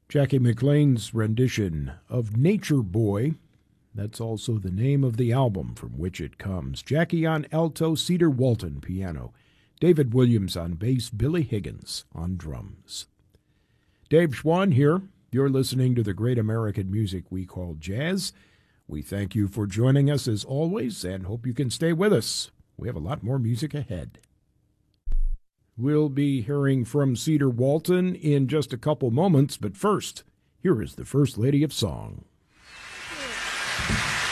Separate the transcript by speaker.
Speaker 1: Jackie McLean's rendition of Nature Boy. That's also the name of the album from which it comes. Jackie on alto, Cedar Walton piano, David Williams on bass, Billy Higgins on drums. Dave Schwann here. You're listening to the great American music we call jazz. We thank you for joining us as always and hope you can stay with us. We have a lot more music ahead. We'll be hearing from Cedar Walton in just a couple moments, but first, here is the First Lady of Song.